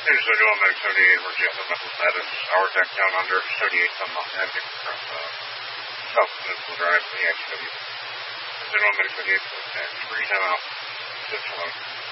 Here's the dual medic 78, we're Jeff Metal status. Our deck down under 38 some Atlantic from South Peninsula Drive, the XW. The dual medic 78, 3 down out, 6 alone.